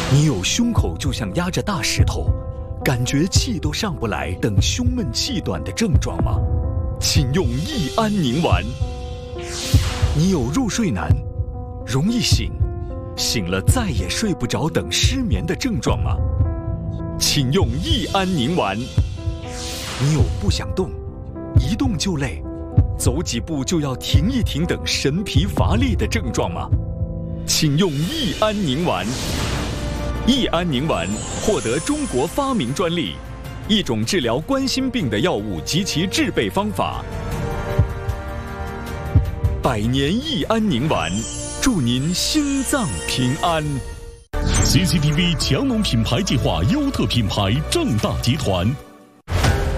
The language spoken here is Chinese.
你有胸口就像压着大石头，感觉气都上不来等胸闷气短的症状吗？请用益安宁丸。你有入睡难、容易醒、醒了再也睡不着等失眠的症状吗？请用益安宁丸。你有不想动、一动就累、走几步就要停一停等神疲乏力的症状吗？请用益安宁丸。益安宁丸获得中国发明专利，一种治疗冠心病的药物及其制备方法。百年益安宁丸，祝您心脏平安。 CCTV 强农品牌计划优特品牌正大集团。